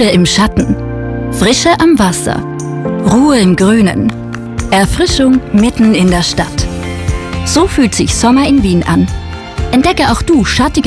Kühle im Schatten, Frische am Wasser, Ruhe im Grünen, Erfrischung mitten in der Stadt. So fühlt sich Sommer in Wien an. Entdecke auch du schattige